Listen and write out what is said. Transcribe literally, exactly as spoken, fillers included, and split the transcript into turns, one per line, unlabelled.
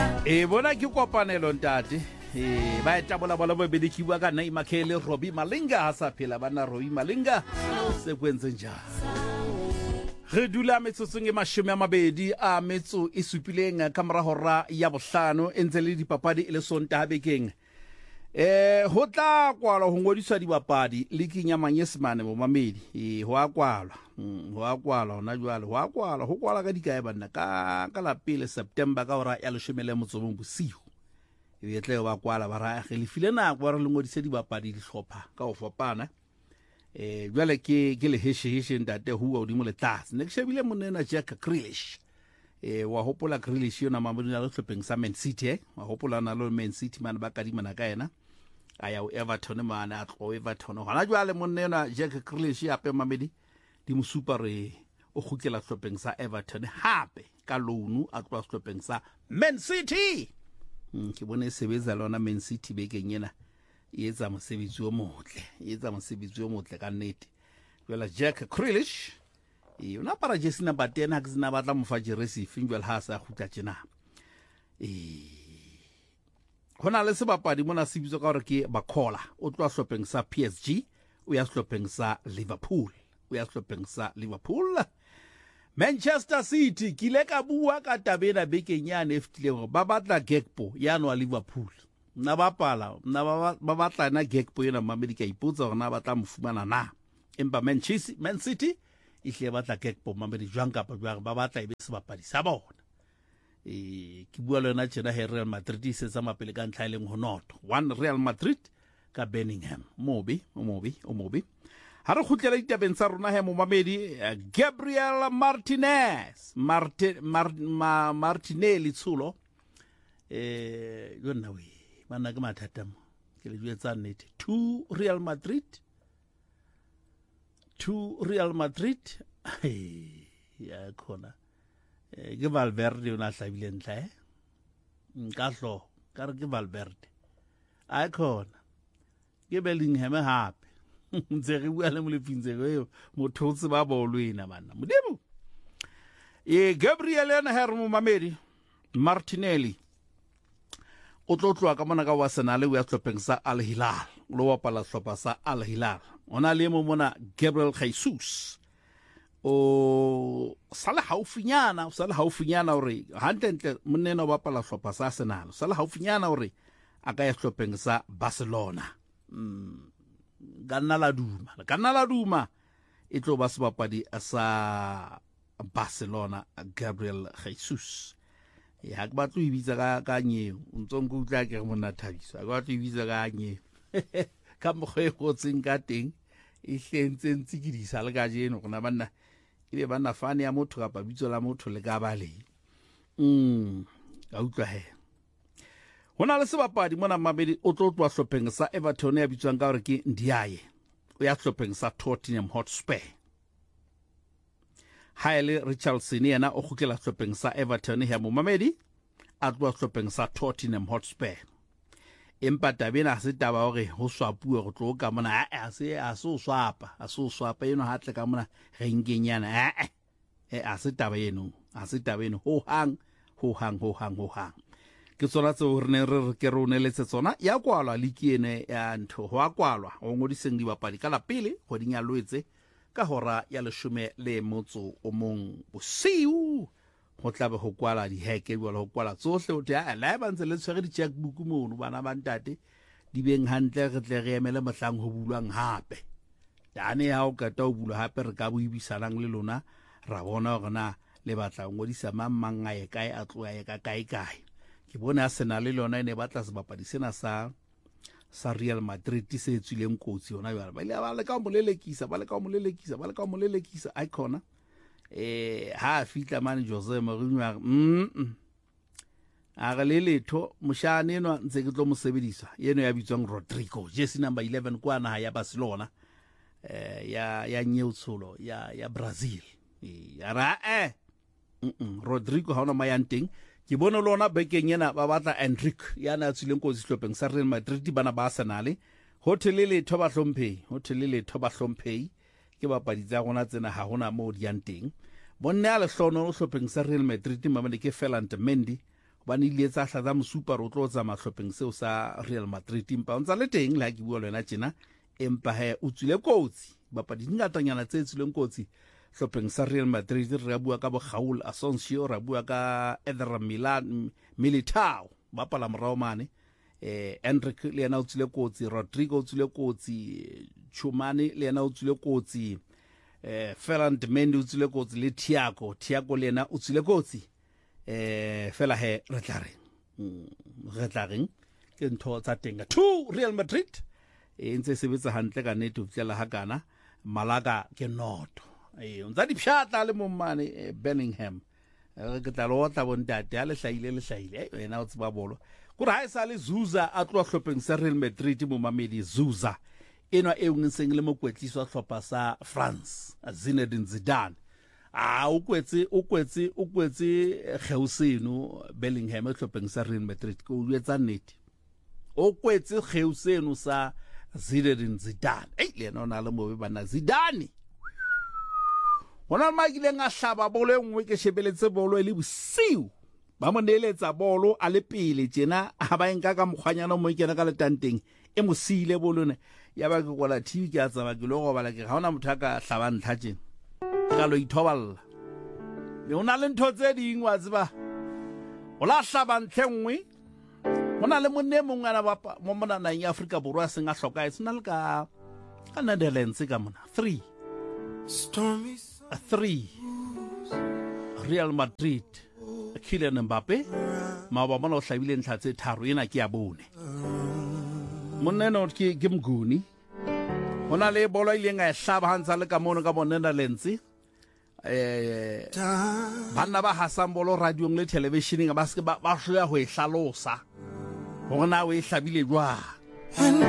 e bona ke kopanelo ntate e ba etabola bola bo bedi kiwa ka Nay Makhele Robbie Malinga ha sa phela bana Robbie Malinga se kwentse njalo re dula metsotsong e mashome a mabedi a metso e supileng ka mora hora ya bohlano entse le dipapadi e le Sontaha bekeng eh ho tla kwala ho ngodiswa dibapadi liking ya Manyesemane mo mamedi e ho a kwala ho a kwala hona jwale ho a kwala ho kwala ka dikae banna ka ka la pele September ka hora ya leshome le motso mo bosiu e betle ba kwala ba ra ge le file nako re le ngodise dibapadi di hlopha ka ho fapana eh jwale ke ke le heshe heshe ntate huwa odimo le tlase ne ke shebile monena Jack Grealish eh wa hopola Grealish yona mamodi na le hlopheng sa Man City eh wa hopola na lo Man City man ba kadimana ka yena aya o Everton man a tlo Everton hona jwale monena Jack Grealish ya pe mamedi di mo super re o khukela hlopheng sa Everton hape ka loan a tlo hlopheng sa Man City ke bone sebetsa lona Man City bekeng yena e etsa mosebetsi o motle e etsa mosebetsi o motle ka nnete jwale Jack Grealish e una para jersey number ten ha tsena batla mofa jersey fingwel ha sa khutla tjena e hona le sebapadi mona se bitso ka hore ke Bakhola o tloa hlopheng sa P S G o ya hlopheng sa Liverpool o ya hlopheng sa Liverpool Manchester City kile ka bua ka tabena bekeng ya F T L ba batla Gakpo ya no Liverpool na bapala na ba batla na Gakpo yena mamedi ka ipotsa hore na batla mofumana na empa Manchester Man City e hle batla Gakpo mamedi jwang kapa jwang ba batla e be sebapadi sa bona e ke bua le na tjena he Real Madrid se tsa mapele ka ntlha ile nghonoto one Real Madrid ka Birmingham mobi mobi mobi ha re khutlela ditabeng tsa rona he mo mamedi Gabriel Martinez Martin Mar, Ma, Martinelli Tsulo eh yona we bana ke mathata mo ke le jwetsa nnete two Real Madrid two Real Madrid ya khona eh ke Valverde una hlabile ntla eh nka hlo ka re ke Valverde a khona ke Bellingham hape ntse re bua le mo le fintsego eo mothotse ba bolwena bana modimo e Gabriel ena her mo mamedi Martinelli o tlotlwa ka mona ka Arsenal o ya hlopheng sa Al Hilal lo wapala hlopa sa Al Hilal ona le mo mona Gabriel Jesus o sala haufinyana o sala haufinyana ore hantle monena o wapala hlopa sa Arsenal sala haufinyana ore aka ya hlopheng sa Barcelona mm ganna la duma ganna la duma e tlo ba sebapadi sa Barcelona Gabriel Jesus ya ke batlo ibitsa ka ka nyeo ntso go utla ke mona thabisa ke batlo ibitsa ka nyeo ka mogwe go tseng ka teng e hlentse ntsikidisa le ka jeno gona banna e be bana fane ya motho ka bitso la motho le ka bale mm ka utla he hona le sebapadi mona mabedi o tlo tloa hlopheng sa Everton ya bitswang ka hore ke Ndiaye o ya hlopheng sa Tottenham Hotspur Haile Richarlison yena o khukela hlopheng sa Everton ya mo mamedi a tloa hlopheng sa Tottenham Hotspur empa tabena se taba hore ho swapuwe go tlo ka mona a se a so swapa a so swapa yeno ha tle ka mona rengenyana a e a se taba yeno a se taba yeno ho hang ho hang ho hang ho hang ke tsona tso re ne re ke rone le tsona ya kwalwa le ke ene ya ntho ho a kwalwa go ngodiseng dibapadi ka la pele go dinya loetse ka hora ya leshome le motso o mong bosiu go tlabe go kwala di heke bolo go kwala tsohle o tla la ba ntse le tshwere di checkbook mono bana ba ntate di beng hantle re tle re emele mohlang ho bulwang hape dane ya o ka ta o bulwa hape re ka boibisanang le lona ra bona gore na le batla ngodisa mamang a e kae a tloa e ka kae kae ke bona Arsenal le lona ene batla sebapadi sena sa sa Real Madrid se tswileng kotsi yona jwale ba ile ba le ka mo lelekisa ba le ka mo lelekisa ba le ka mo lelekisa icona eh ha fitla man Jose Mourinho mm a ga le letho moshane no ntse ke tlo mo sebedisa yeno ya bitswang Rodrigo jersey number eleven kwa na ya Barcelona eh ya ya Nyeutsulo ya ya Brazil ya ra eh mm Rodrigo ha ona mayanteng ke bona lona bekeng yena ba batla Endrick yana tsileng ko sihlopheng sa Real Madrid bana ba Arsenal hotel le thoba hlomphei hotel le thoba hlomphei ke bapadi tsa gona tsena ha hona mo di yanteng bonna le hlono o hlopheng sa Real Madrid mamane ke Ferland Mendy ba ne ile tsa hlatsa mosupa ro tlo tsa mahlopheng seo sa Real Madrid impa ntsa le teng la ke bua lena tjena empa he o tswile kotsi bapadi dingatanyana tse tsileng kotsi hlopheng sa Real Madrid re bua ka bo Raul Asensio ra bua ka Eder Milan Militao ba pala morao mane eh Enric le yena o tswile kotsi Rodrigo o tswile kotsi Chumani le yena o tswile kotsi eh Ferland Mendy o tswile kotsi le Thiago Thiago le yena o tswile kotsi eh fela he re tla re re tla reng ke ntho tsa tenga two Real Madrid e ntse sebetsa hantle ka nete o tsela hakana Malaga ke noto e ntsa di phyata le momane Bellingham re ke tla lo tla bontate a le hlaile le hlaile wena o tseba bolo kore ha e sa le Zuza a tlo hlopheng sa Real Madrid mo mamedi Zuza eno e ngtseng le mokwetliso a hlopha sa France Zinedine Zidane a o kwetse o kwetse o kwetse Geuseno Bellingham hlopheng sa Real Madrid ko o etsa nnete o kwetse Geuseno sa Zinedine Zidane ei le nona le mo bana Zidane ona ma ile nga hlaba bolo engwe ke shebeletse bolo ile bosiu ba mo neletsa bolo a le pele tjena ha ba enka ka mkhwanyana mo ikena ka letanteng e mo sile bolo ne ya ba ke gola T V ke a tsaba ke lo go bala ke ga ona motho ka hlaba ntlha tjena ka lo ithoballa le ona le ntho tse dingwa tseba o la hlaba ntlengwe ona le monne mongwe ana ba mo mona na ya Afrika borwa se nga hloka e sena le ka ka Netherlands ka mona three stormy three Real Madrid Kylian Mbappe ma ba bona o hlabile ntlha tse tharo ena ke ya bone monna no ke ke mguni ona le bolo ile nga hlaba hantsa le ka mono ka bona Netherlands eh bana ba hasang bolo radio le televisioning ba se ba hloya ho e hlalosa hona o e hlabile jwa